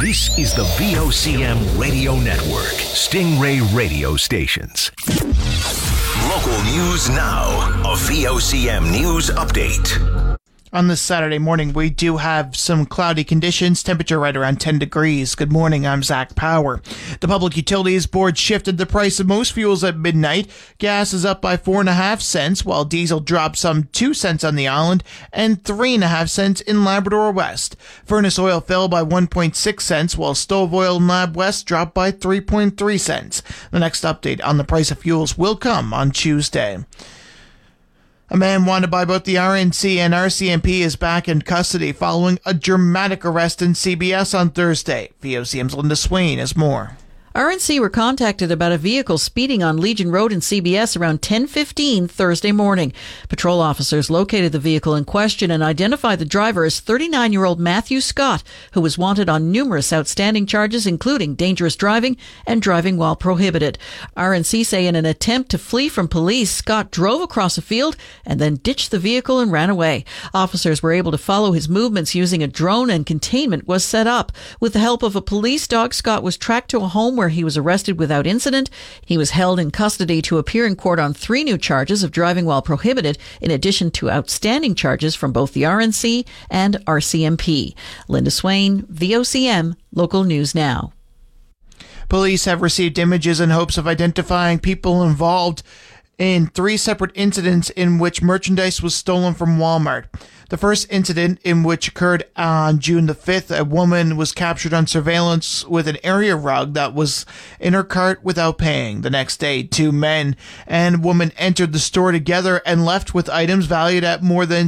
This is the VOCM Radio Network, Stingray radio stations. Local news now, a VOCM news update. On this Saturday morning, we do have some cloudy conditions, temperature right around 10 degrees. Good morning, I'm Zach Power. The Public Utilities Board shifted the price of most fuels at midnight. Gas is up by 4.5 cents, while diesel dropped some 2 cents on the island and 3.5 cents in Labrador West. Furnace oil fell by 1.6 cents, while stove oil in Lab West dropped by 3.3 cents. The next update on the price of fuels will come on Tuesday. A man wanted by both the RNC and RCMP is back in custody following a dramatic arrest in CBS on Thursday. VOCM's Linda Swain has more. RNC were contacted about a vehicle speeding on Legion Road in CBS around 10:15 Thursday morning. Patrol officers located the vehicle in question and identified the driver as 39-year-old Matthew Scott, who was wanted on numerous outstanding charges, including dangerous driving and driving while prohibited. RNC say in an attempt to flee from police, Scott drove across a field and then ditched the vehicle and ran away. Officers were able to follow his movements using a drone, and containment was set up. With the help of a police dog, Scott was tracked to a home where he was arrested without incident. He was held in custody to appear in court on 3 new charges of driving while prohibited, in addition to outstanding charges from both the RNC and RCMP. Linda Swain, VOCM, Local News Now. Police have received images in hopes of identifying people involved in 3 separate incidents in which merchandise was stolen from Walmart. The first incident, in which occurred on June the 5th, a woman was captured on surveillance with an area rug that was in her cart without paying. The next day, 2 men and woman entered the store together and left with items valued at more than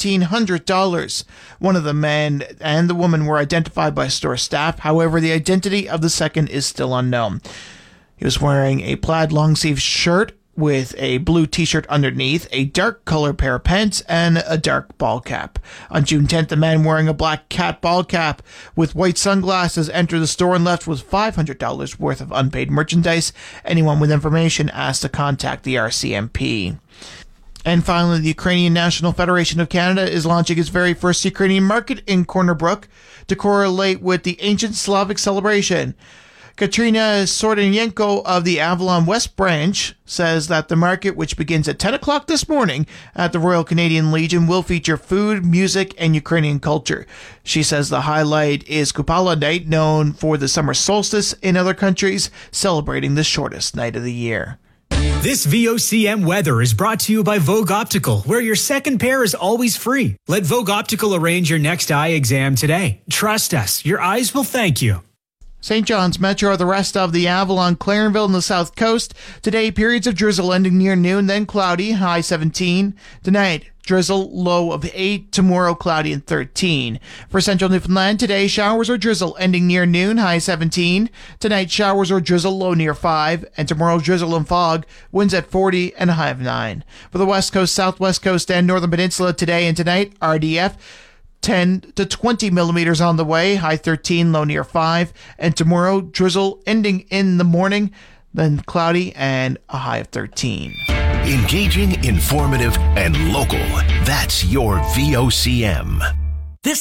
$1,700. One of the men and the woman were identified by store staff. However, the identity of the second is still unknown. He was wearing a plaid long-sleeve shirt with a blue t-shirt underneath, a dark colored pair of pants, and a dark ball cap. On June 10th, a man wearing a black cat ball cap with white sunglasses entered the store and left with $500 worth of unpaid merchandise. Anyone with information asked to contact the RCMP. And finally, the Ukrainian National Federation of Canada is launching its very first Ukrainian market in Corner Brook to correlate with the ancient Slavic celebration. Katrina Sordenyenko of the Avalon West branch says that the market, which begins at 10 o'clock this morning at the Royal Canadian Legion, will feature food, music, and Ukrainian culture. She says the highlight is Kupala Night, known for the summer solstice in other countries, celebrating the shortest night of the year. This VOCM weather is brought to you by Vogue Optical, where your second pair is always free. Let Vogue Optical arrange your next eye exam today. Trust us, your eyes will thank you. St. John's Metro, the rest of the Avalon, Clarenville, and the South Coast. Today, periods of drizzle ending near noon, then cloudy, high 17. Tonight, drizzle, low of 8. Tomorrow, cloudy and 13. For Central Newfoundland, today, showers or drizzle ending near noon, high 17. Tonight, showers or drizzle, low near 5. And tomorrow, drizzle and fog, winds at 40 and a high of 9. For the West Coast, Southwest Coast, and Northern Peninsula, today and tonight, RDF, 10 to 20 millimeters on the way, high 13, low near 5. And tomorrow, drizzle ending in the morning, then cloudy and a high of 13. Engaging, informative, and local. That's your VOCM.